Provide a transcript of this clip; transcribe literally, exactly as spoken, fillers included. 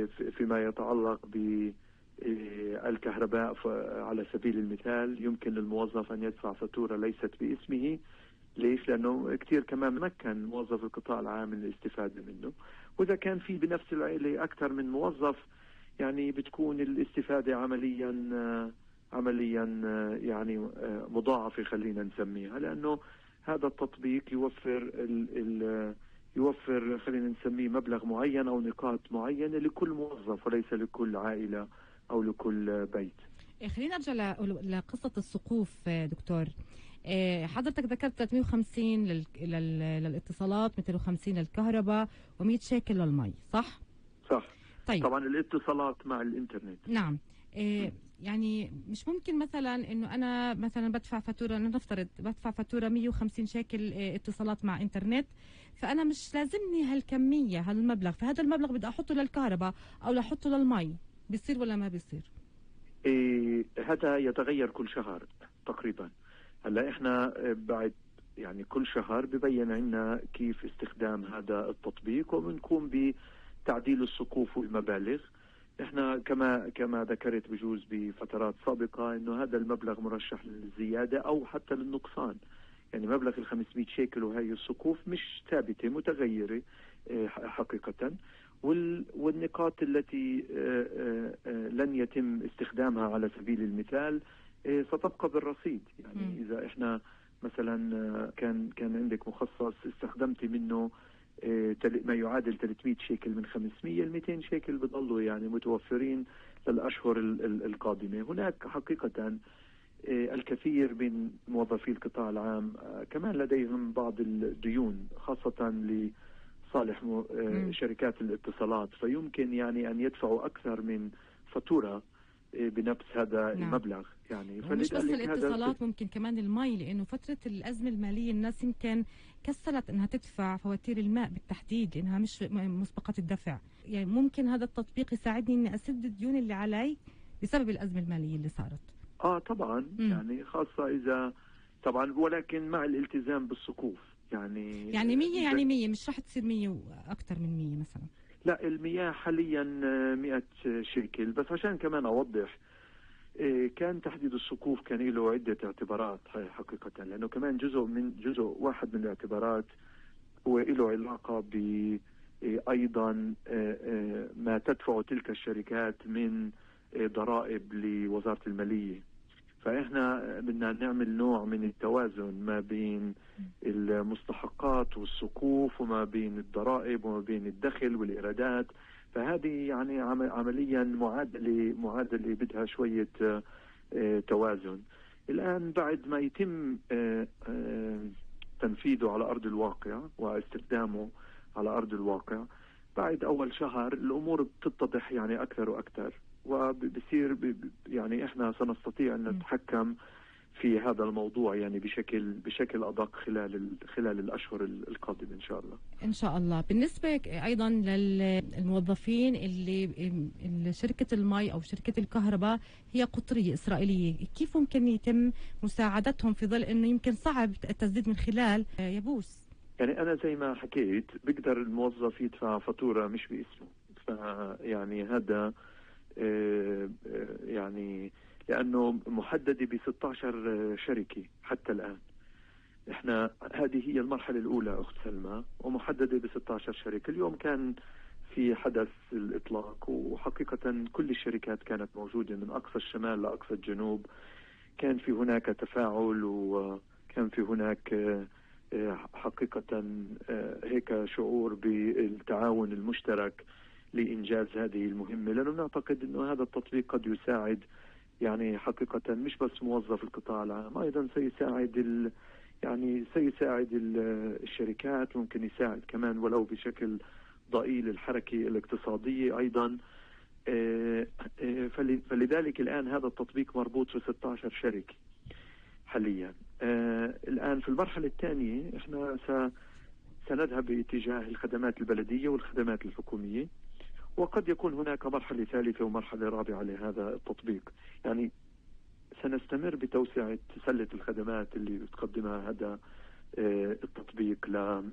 فيما يتعلق بالكهرباء على سبيل المثال يمكن للموظف أن يدفع فاتورة ليست باسمه. ليش؟ لأنه كثير كمان مكن موظف القطاع العام من الاستفادة منه، وإذا كان في بنفس العائلة أكثر من موظف يعني بتكون الاستفادة عمليا عمليا يعني مضاعفة خلينا نسميها، لأنه هذا التطبيق يوفر ال ال يوفر خلينا نسميه مبلغ معين أو نقاط معينة لكل موظف وليس لكل عائلة أو لكل بيت. خلينا نرجع لقصة السقوف دكتور. حضرتك ذكرت ثلاثمئة وخمسين لل... لل... للاتصالات، مئتين وخمسين للكهرباء، ومئة شيكل للمي، صح؟ صح. طيب. طبعا الاتصالات مع الانترنت. نعم. إيه يعني مش ممكن مثلا انه انا مثلا بدفع فاتوره، نفترض بدفع فاتوره مئة وخمسين شيكل إيه اتصالات مع انترنت، فانا مش لازمني هالكميه هالمبلغ، فهذا المبلغ بدي احطه للكهرباء او لحطه للمي، بيصير ولا ما بيصير؟ إيه هذا يتغير كل شهر تقريبا. هلا احنا بعد يعني كل شهر ببين عنا كيف استخدام هذا التطبيق، وبنقوم بتعديل السقوف والمبالغ. احنا كما كما ذكرت بجوز بفترات سابقة انه هذا المبلغ مرشح للزيادة او حتى للنقصان. يعني مبلغ ال خمسمئة شيكل وهي السقوف مش ثابتة، متغيرة حقيقة، والنقاط التي لن يتم استخدامها على سبيل المثال ستبقى بالرصيد. يعني اذا احنا مثلا كان كان عندك مخصص استخدمتي منه ما يعادل ثلاثمئة شيكل من خمسمئة، ال مئتين شيكل بضلوا يعني متوفرين للأشهر القادمة. هناك حقيقة الكثير من موظفي القطاع العام كمان لديهم بعض الديون خاصة لصالح شركات الاتصالات، فيمكن يعني أن يدفعوا أكثر من فاتورة بنفس هذا نعم. المبلغ. يعني مش بس الاتصالات، ممكن كمان المي، لانه فتره الازمه الماليه الناس يمكن كسلت انها تدفع فواتير الماء بالتحديد لانها مش مسبقه الدفع. يعني ممكن هذا التطبيق يساعدني اني اسد الديون اللي علي بسبب الازمه الماليه اللي صارت. اه طبعا. م. يعني خاصه اذا طبعا، ولكن مع الالتزام بالسقوف. يعني يعني مية يعني مية مش راح تصير مية واكثر من مية مثلا. لا، المياه حاليا مئة شيكل. بس عشان كمان أوضح، كان تحديد السقوف كان له عدة اعتبارات حقيقة، لأنه كمان جزء من جزء واحد من الاعتبارات هو له علاقة ب أيضا ما تدفع تلك الشركات من ضرائب لوزارة المالية. فإحنا بدنا نعمل نوع من التوازن ما بين المستحقات والسقوف وما بين الضرائب وما بين الدخل والإيرادات. فهذه يعني عمليا معادلة معادلة بدها شوية توازن. الآن بعد ما يتم تنفيذه على أرض الواقع واستخدامه على أرض الواقع، بعد أول شهر الأمور بتتضح يعني أكثر وأكثر، وبصير يعني احنا سنستطيع ان نتحكم في هذا الموضوع يعني بشكل بشكل ادق خلال خلال الاشهر القادمه ان شاء الله. ان شاء الله. بالنسبه ايضا للموظفين اللي شركه المي او شركه الكهرباء هي قطريه اسرائيليه، كيف ممكن يتم مساعدتهم في ظل انه يمكن صعب التسديد من خلال يبوس؟ يعني انا زي ما حكيت بقدر الموظف يدفع فاتوره مش باسمه، فيعني هذا يعني لأنه محددة ب ستة عشر شركة حتى الآن. إحنا هذه هي المرحلة الأولى أخت سلمى، ومحددة ب ستة عشر شركة. اليوم كان في حدث الإطلاق، وحقيقة كل الشركات كانت موجودة من أقصى الشمال لأقصى الجنوب. كان في هناك تفاعل، وكان في هناك حقيقة هيك شعور بالتعاون المشترك لإنجاز هذه المهمة، لأنه نعتقد أنه هذا التطبيق قد يساعد يعني حقيقة مش بس موظف القطاع العام، أيضا سيساعد ال يعني سيساعد الشركات، ممكن يساعد كمان ولو بشكل ضئيل الحركة الاقتصادية أيضا. فلذلك الآن هذا التطبيق مربوط في ستة عشر شركة حاليا. الآن في المرحلة الثانية احنا سنذهب باتجاه الخدمات البلدية والخدمات الحكومية، وقد يكون هناك مرحلة ثالثة ومرحلة رابعة لهذا التطبيق. يعني سنستمر بتوسعة سلة الخدمات اللي بتقدمها هذا التطبيق